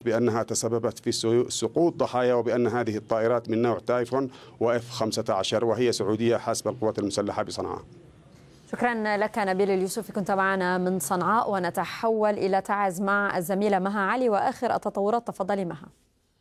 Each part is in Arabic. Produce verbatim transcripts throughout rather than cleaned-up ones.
بأنها تسببت في سقوط ضحايا، وبأن هذه الطائرات من نوع تايفون وإف خمسة عشر وهي سعودية حسب القوات المسلحة بصنعاء. شكرا لك نبيل اليوسفي، كنت معنا من صنعاء. ونتحول إلى تعز مع الزميلة مها علي وآخر التطورات. تفضلي مها.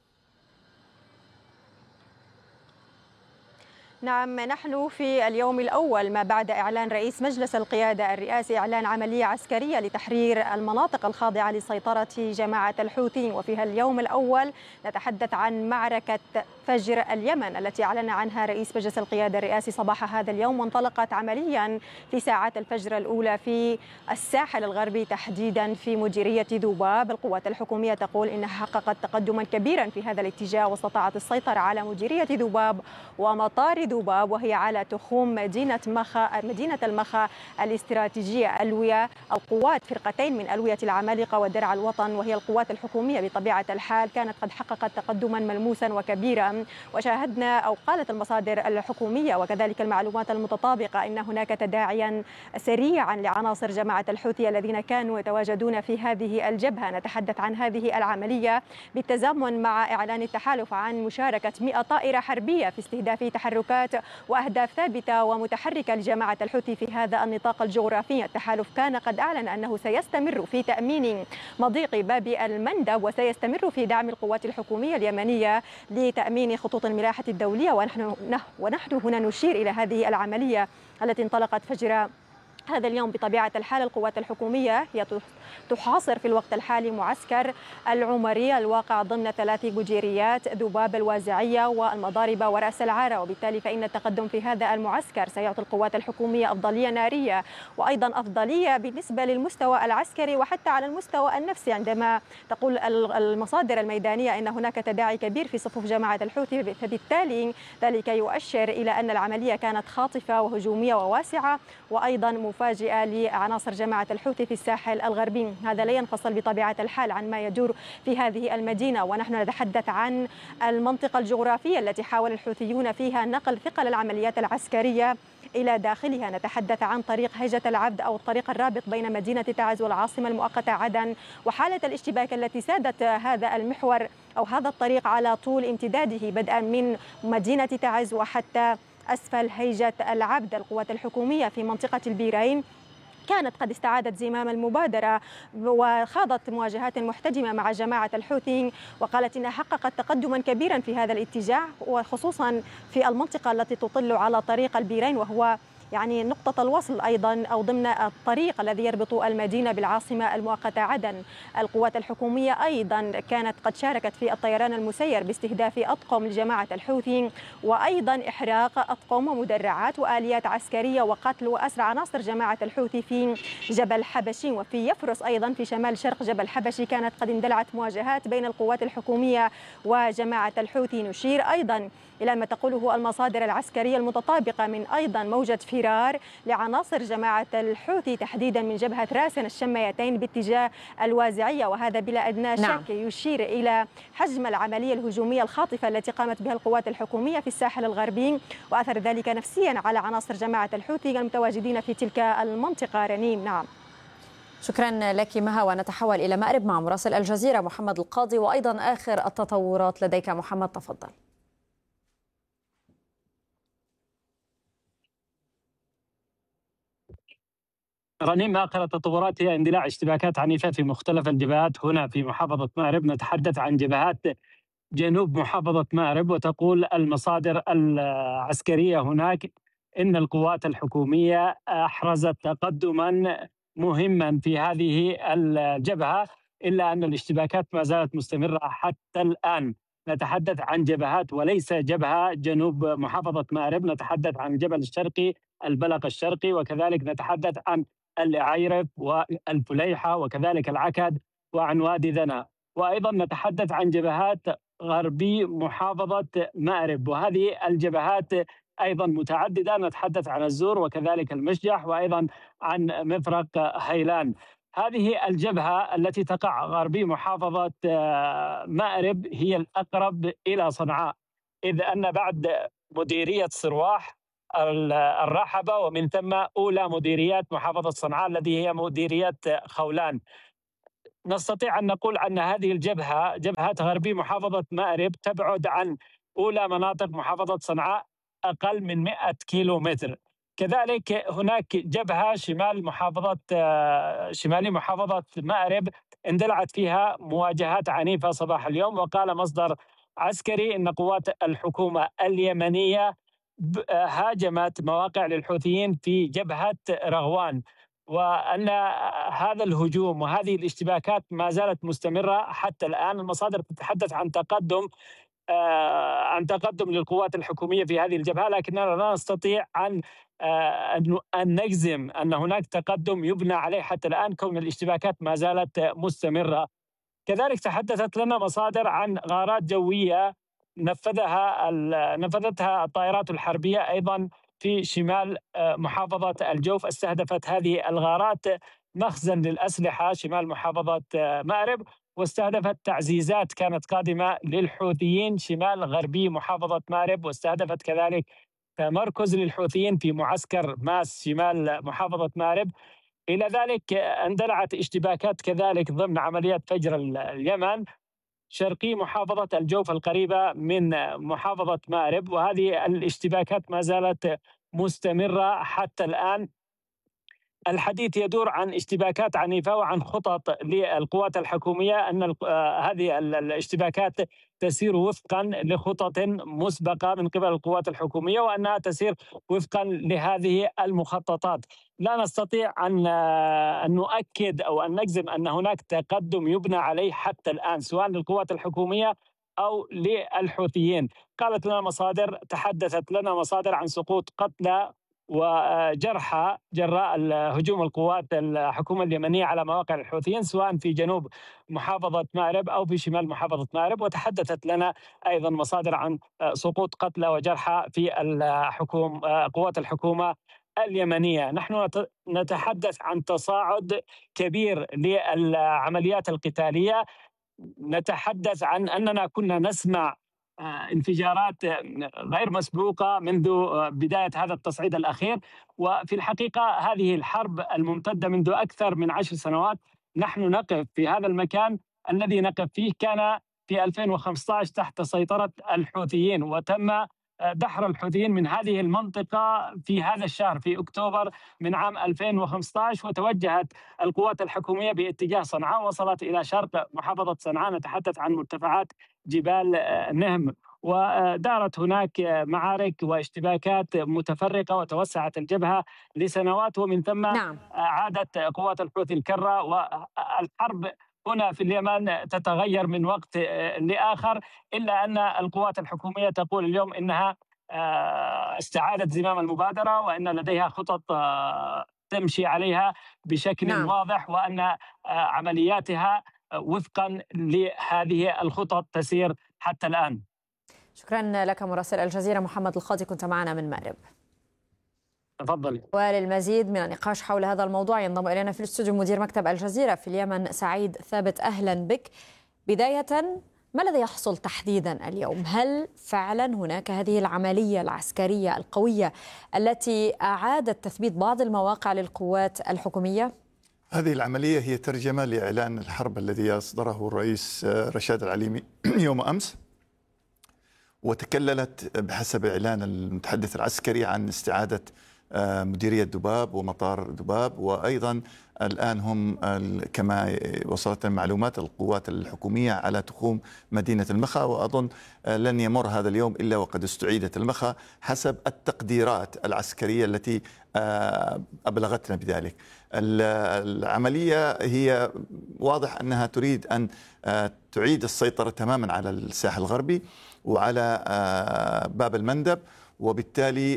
نعم، نحن في اليوم الأول ما بعد إعلان رئيس مجلس القيادة الرئاسي إعلان عملية عسكرية لتحرير المناطق الخاضعة لسيطرة جماعة الحوثيين. وفيها اليوم الأول نتحدث عن معركة فجر اليمن التي أعلن عنها رئيس مجلس القيادة الرئاسي صباح هذا اليوم، وانطلقت عمليا في ساعات الفجر الأولى في الساحل الغربي تحديدا في مديرية ذوباب. القوات الحكومية تقول إنها حققت تقدما كبيرا في هذا الاتجاه، واستطاعت السيطرة على مديرية ذوباب ومطار ذوباب، وهي على تخوم مدينة مخا مدينة المخا الاستراتيجية. ألوية القوات فرقتين من ألوية العمالقة ودرع الوطن، وهي القوات الحكومية بطبيعة الحال، كانت قد حققت تقدما ملموسا وكبيرا. وشاهدنا أو قالت المصادر الحكومية وكذلك المعلومات المتطابقة إن هناك تداعيا سريعا لعناصر جماعة الحوثي الذين كانوا يتواجدون في هذه الجبهة. نتحدث عن هذه العملية بالتزامن مع إعلان التحالف عن مشاركة مئة طائرة حربية في استهداف تحركات وأهداف ثابتة ومتحركة لجماعة الحوثي في هذا النطاق الجغرافي. التحالف كان قد أعلن أنه سيستمر في تأمين مضيق باب المندب، وسيستمر في دعم القوات الحكومية اليمنية لتأمين خطوط الملاحة الدولية. ونحن ونحن هنا نشير إلى هذه العملية التي انطلقت فجر هذا اليوم. بطبيعة الحال القوات الحكومية هي تحاصر في الوقت الحالي معسكر العمري الواقع ضمن ثلاث مديريات ذوباب الوازعية والمضاربة ورأس العارة، وبالتالي فإن التقدم في هذا المعسكر سيعطي القوات الحكومية أفضلية نارية وأيضا أفضلية بالنسبة للمستوى العسكري وحتى على المستوى النفسي. عندما تقول المصادر الميدانية أن هناك تداعي كبير في صفوف جماعة الحوثي، فبالتالي ذلك يؤشر إلى أن العملية كانت خاطفة وهجومية وواسعة وأيضا مفاجئة لعناصر جماعة الحوثي في الساحل الغربي. هذا لا ينفصل بطبيعة الحال عن ما يدور في هذه المدينة، ونحن نتحدث عن المنطقة الجغرافية التي حاول الحوثيون فيها نقل ثقل العمليات العسكرية إلى داخلها. نتحدث عن طريق هيجة العبد أو الطريق الرابط بين مدينة تعز والعاصمة المؤقتة عدن، وحالة الاشتباك التي سادت هذا المحور أو هذا الطريق على طول امتداده بدءا من مدينة تعز وحتى أسفل هيجة العبد. القوات الحكومية في منطقة البيرين كانت قد استعادت زمام المبادرة وخاضت مواجهات محتدمة مع جماعة الحوثي، وقالت إنها حققت تقدما كبيرا في هذا الاتجاه، وخصوصا في المنطقة التي تطل على طريق البيرين، وهو يعني نقطة الوصل أيضا أو ضمن الطريق الذي يربط المدينة بالعاصمة المؤقتة عدن. القوات الحكومية أيضا كانت قد شاركت في الطيران المسير باستهداف أطقم لجماعة الحوثي، وأيضا إحراق أطقم ومدرعات وآليات عسكرية وقتل وأسر عناصر جماعة الحوثي في جبل حبشي. وفي يفرس أيضا في شمال شرق جبل حبشي كانت قد اندلعت مواجهات بين القوات الحكومية وجماعة الحوثي. نشير أيضا إلى ما تقوله المصادر العسكرية المتطابقة من أيضا موجة فرار لعناصر جماعة الحوثي تحديدا من جبهة راسن الشميتين باتجاه الوازعية، وهذا بلا أدنى شك نعم. يشير إلى حجم العملية الهجومية الخاطفة التي قامت بها القوات الحكومية في الساحل الغربي، وأثر ذلك نفسيا على عناصر جماعة الحوثي المتواجدين في تلك المنطقة. رنيم. نعم، شكرا لك مها. ونتحول إلى مأرب مع مراسل الجزيرة محمد القاضي، وأيضا آخر التطورات لديك محمد. تفضل. رنيم، آخر التطورات هي اندلاع اشتباكات عنيفة في مختلف الجبهات هنا في محافظة مأرب. نتحدث عن جبهات جنوب محافظة مأرب، وتقول المصادر العسكرية هناك إن القوات الحكومية أحرزت تقدما مهما في هذه الجبهة، إلا أن الاشتباكات ما زالت مستمرة حتى الآن. نتحدث عن جبهات وليس جبهة جنوب محافظة مأرب، نتحدث عن الجبل الشرقي، البلق الشرقي، وكذلك نتحدث عن العيرف والفليحة وكذلك العكد وعن وادي ذنا، وأيضا نتحدث عن جبهات غربي محافظة مأرب، وهذه الجبهات أيضا متعددة. نتحدث عن الزور وكذلك المشجح وأيضا عن مفرق هيلان. هذه الجبهة التي تقع غربي محافظة مأرب هي الأقرب إلى صنعاء، إذ أن بعد مديرية صرواح الرحبة ومن ثم أولى مديريات محافظة صنعاء التي هي مديرية خولان. نستطيع أن نقول أن هذه الجبهة جبهة غربي محافظة مأرب تبعد عن أولى مناطق محافظة صنعاء أقل من مئة كيلو متر. كذلك هناك جبهة شمال محافظة شمالي محافظة مأرب اندلعت فيها مواجهات عنيفة صباح اليوم، وقال مصدر عسكري إن قوات الحكومة اليمنية هاجمت مواقع للحوثيين في جبهة رغوان، وأن هذا الهجوم وهذه الاشتباكات ما زالت مستمرة حتى الآن. المصادر تتحدث عن تقدم آه عن تقدم للقوات الحكومية في هذه الجبهة، لكننا لا نستطيع أن آه أن نجزم أن هناك تقدم يبنى عليه حتى الآن، كون الاشتباكات ما زالت مستمرة. كذلك تحدثت لنا مصادر عن غارات جوية نفذها نفذتها الطائرات الحربية أيضا في شمال محافظة الجوف. استهدفت هذه الغارات مخزن للأسلحة شمال محافظة مأرب، واستهدفت تعزيزات كانت قادمة للحوثيين شمال غربي محافظة مأرب، واستهدفت كذلك مركز للحوثيين في معسكر ماس شمال محافظة مأرب. إلى ذلك اندلعت اشتباكات كذلك ضمن عمليات فجر اليمن شرقي محافظة الجوف القريبة من محافظة مأرب، وهذه الاشتباكات ما زالت مستمرة حتى الآن. الحديث يدور عن اشتباكات عنيفة وعن خطط للقوات الحكومية أن هذه الاشتباكات تسير وفقا لخطط مسبقة من قبل القوات الحكومية، وأنها تسير وفقا لهذه المخططات. لا نستطيع أن أن نؤكد أو أن نجزم أن هناك تقدم يبنى عليه حتى الآن سواء للقوات الحكومية أو للحوثيين. قالت لنا مصادر تحدثت لنا مصادر عن سقوط قتلى وجرحى جراء هجوم القوات الحكومة اليمنية على مواقع الحوثيين سواء في جنوب محافظة مأرب أو في شمال محافظة مأرب. وتحدثت لنا أيضا مصادر عن سقوط قتلى وجرحى في الحكوم قوات الحكومة اليمنية. نحن نتحدث عن تصاعد كبير للعمليات القتالية، نتحدث عن أننا كنا نسمع انفجارات غير مسبوقة منذ بداية هذا التصعيد الأخير، وفي الحقيقة هذه الحرب الممتدة منذ أكثر من عشر سنوات. نحن نقف في هذا المكان الذي نقف فيه كان في ألفين وخمسة عشر تحت سيطرة الحوثيين، وتم دحر الحوثيين من هذه المنطقة في هذا الشهر في أكتوبر من عام ألفين وخمسة عشر، وتوجهت القوات الحكومية باتجاه صنعاء، وصلت إلى شرق محافظة صنعاء. نتحدث عن مرتفعات جبال نهم، ودارت هناك معارك واشتباكات متفرقة وتوسعت الجبهة لسنوات، ومن ثم نعم. عادت قوات الحوثي الكرة. والحرب هنا في اليمن تتغير من وقت لآخر، إلا أن القوات الحكومية تقول اليوم إنها استعادت زمام المبادرة، وأن لديها خطط تمشي عليها بشكل نعم. واضح، وأن عملياتها وفقا لهذه الخطط تسير حتى الآن. شكرا لك مراسل الجزيرة محمد الخاضي، كنت معنا من مأرب. تفضل. وللمزيد من النقاش حول هذا الموضوع ينضم إلينا في الاستوديو مدير مكتب الجزيرة في اليمن سعيد ثابت. أهلا بك. بداية، ما الذي يحصل تحديدا اليوم؟ هل فعلا هناك هذه العملية العسكرية القوية التي أعادت تثبيت بعض المواقع للقوات الحكومية؟ هذه العملية هي ترجمة لإعلان الحرب الذي أصدره الرئيس رشاد العليمي يوم أمس، وتكللت بحسب إعلان المتحدث العسكري عن استعادة مديرية دباب ومطار دباب، وأيضا الآن هم كما وصلت المعلومات القوات الحكومية على تخوم مدينة المخا، وأظن لن يمر هذا اليوم إلا وقد استعيدت المخا حسب التقديرات العسكرية التي أبلغتنا بذلك. العملية هي واضح أنها تريد أن تعيد السيطرة تماما على الساحل الغربي وعلى باب المندب، وبالتالي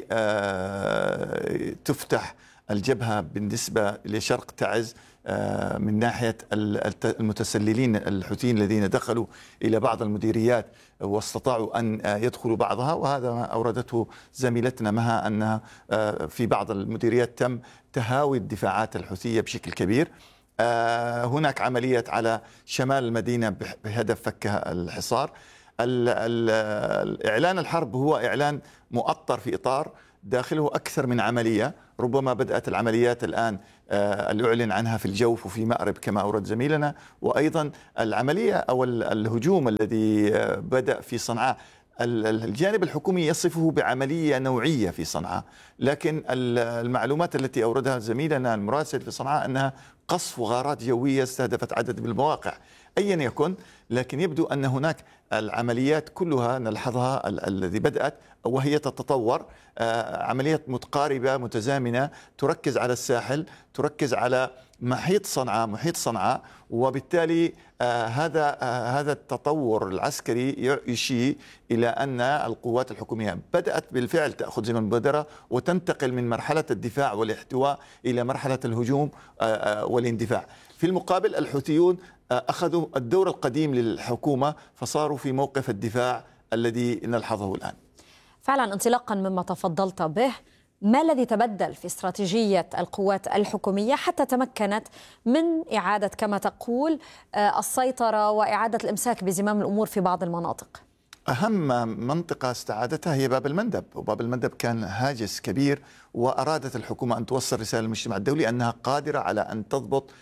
تفتح الجبهة بالنسبة لشرق تعز من ناحية المتسللين الحوثيين الذين دخلوا إلى بعض المديريات واستطاعوا أن يدخلوا بعضها، وهذا ما أوردته زميلتنا مها أن في بعض المديريات تم تهاوي الدفاعات الحوثية بشكل كبير. هناك عملية على شمال المدينة بهدف فك الحصار. الإعلان الحرب هو إعلان مؤطر في إطار داخله أكثر من عملية، ربما بدأت العمليات الآن اللي أعلن عنها في الجوف وفي مأرب كما أورد زميلنا، وأيضا العملية أو الهجوم الذي بدأ في صنعاء. الجانب الحكومي يصفه بعملية نوعية في صنعاء، لكن المعلومات التي أوردها زميلنا المراسل في صنعاء أنها قصف غارات جوية استهدفت عدد من المواقع. أيا يكن، لكن يبدو أن هناك العمليات كلها نلحظها الذي بدأت وهي تتطور، عمليات متقاربة متزامنة تركز على الساحل، تركز على محيط صنعاء محيط صنعاء وبالتالي آه هذا آه هذا التطور العسكري يشير إلى أن القوات الحكومية بدأت بالفعل تأخذ زمام المبادرة وتنتقل من مرحلة الدفاع والاحتواء إلى مرحلة الهجوم آه آه والاندفاع. في المقابل الحوثيون آه أخذوا الدور القديم للحكومة فصاروا في موقف الدفاع الذي نلحظه الآن. فعلا انطلاقا مما تفضلت به، ما الذي تبدل في استراتيجية القوات الحكومية حتى تمكنت من إعادة كما تقول السيطرة وإعادة الإمساك بزمام الأمور في بعض المناطق؟ أهم منطقة استعادتها هي باب المندب، وباب المندب كان هاجس كبير، وأرادت الحكومة أن توصل رسالة للمجتمع الدولي أنها قادرة على أن تضبط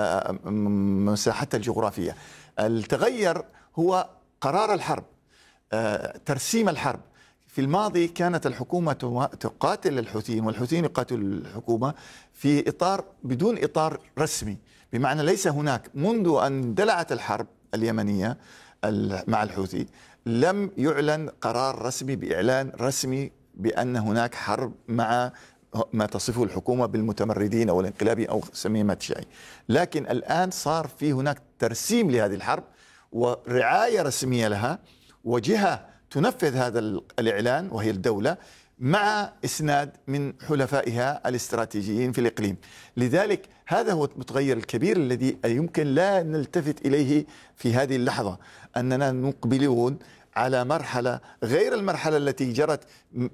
مساحتها الجغرافية. التغير هو قرار الحرب، ترسيم الحرب. في الماضي كانت الحكومة تقاتل الحوثيين والحوثيين يقاتلوا الحكومة في إطار بدون إطار رسمي، بمعنى ليس هناك منذ أن دلعت الحرب اليمنية مع الحوثي لم يعلن قرار رسمي بإعلان رسمي بأن هناك حرب مع ما تصفه الحكومة بالمتمردين أو الانقلابي أو سميه ما تشاء. لكن الآن صار في هناك ترسيم لهذه الحرب ورعاية رسمية لها وجهة تنفذ هذا الإعلان وهي الدولة مع إسناد من حلفائها الاستراتيجيين في الإقليم. لذلك هذا هو المتغير الكبير الذي يمكن لا نلتفت إليه في هذه اللحظة، أننا مقبلون على مرحلة غير المرحلة التي جرت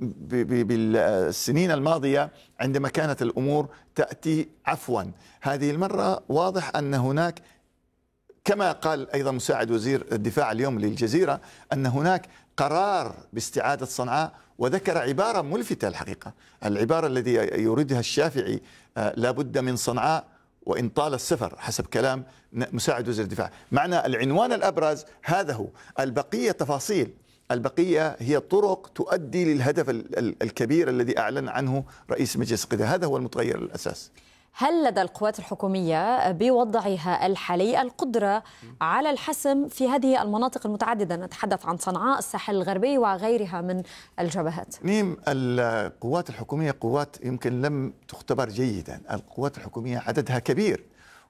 بالسنين الماضية عندما كانت الأمور تأتي عفوا. هذه المرة واضح أن هناك، كما قال أيضا مساعد وزير الدفاع اليوم للجزيرة، أن هناك قرار باستعادة صنعاء، وذكر عبارة ملفتة الحقيقة، العبارة الذي يريدها الشافعي لا بد من صنعاء وإن طال السفر، حسب كلام مساعد وزير الدفاع. معنى العنوان الأبرز هذا هو، البقية تفاصيل، البقية هي طرق تؤدي للهدف الكبير الذي أعلن عنه رئيس مجلس القيادة. هذا هو المتغير الأساس. هل لدى القوات الحكومية بوضعها الحالي القدرة على الحسم في هذه المناطق المتعددة؟ نتحدث عن صنعاء، الساحل الغربي وغيرها من الجبهات. نعم، القوات الحكومية قوات يمكن لم تختبر جيدا. القوات الحكومية عددها كبير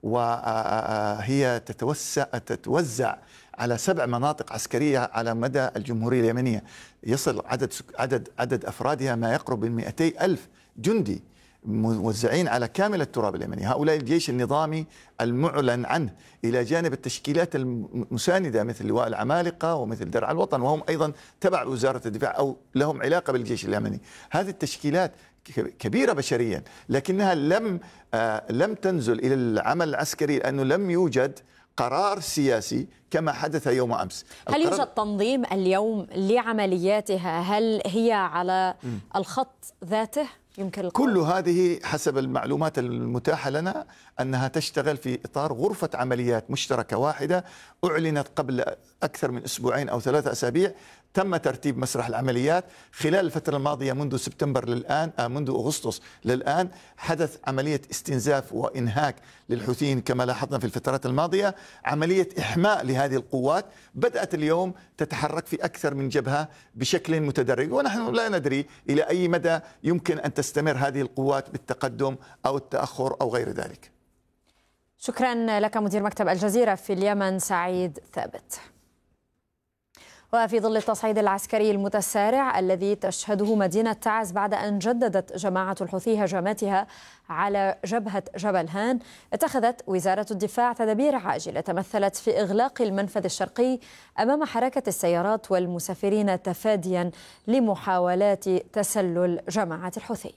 وهي تتوسع تتوزع على سبع مناطق عسكرية على مدى الجمهورية اليمنية، يصل عدد عدد عدد أفرادها ما يقرب من مئتي ألف جندي موزعين على كامل التراب اليمني. هؤلاء الجيش النظامي المعلن عنه، إلى جانب التشكيلات المساندة مثل لواء العمالقة ومثل درع الوطن، وهم أيضا تبع وزارة الدفاع أو لهم علاقة بالجيش اليمني. هذه التشكيلات كبيرة بشريا، لكنها لم آه لم تنزل إلى العمل العسكري لأنه لم يوجد قرار سياسي كما حدث يوم أمس. هل يوجد تنظيم اليوم لعملياتها؟ هل هي على م. الخط ذاته؟ يمكن كل هذه حسب المعلومات المتاحة لنا أنها تشتغل في إطار غرفة عمليات مشتركة واحدة أعلنت قبل أكثر من أسبوعين أو ثلاثة أسابيع. تم ترتيب مسرح العمليات خلال الفترة الماضية منذ سبتمبر للآن، آه منذ أغسطس للآن حدث عملية استنزاف وإنهاك للحوثيين كما لاحظنا في الفترات الماضية، عملية إحماء لهذه القوات بدأت اليوم تتحرك في أكثر من جبهة بشكل متدرج، ونحن لا ندري إلى أي مدى يمكن أن تستمر هذه القوات بالتقدم أو التأخر أو غير ذلك. شكرا لك مدير مكتب الجزيرة في اليمن سعيد ثابت. وفي ظل التصعيد العسكري المتسارع الذي تشهده مدينة تعز بعد أن جددت جماعة الحوثي هجماتها على جبهة جبل هان، اتخذت وزارة الدفاع تدابير عاجلة تمثلت في إغلاق المنفذ الشرقي أمام حركة السيارات والمسافرين تفاديا لمحاولات تسلل جماعة الحوثي.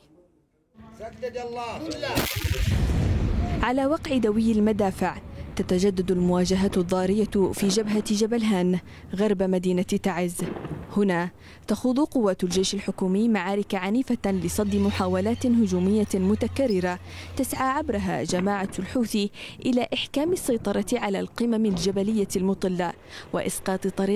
على وقع دوي المدافع تتجدد المواجهة الضارية في جبهة جبل هان غرب مدينة تعز، هنا تخوض قوات الجيش الحكومي معارك عنيفة لصد محاولات هجومية متكررة تسعى عبرها جماعة الحوثي إلى إحكام السيطرة على القمم الجبلية المطلة وإسقاط طريق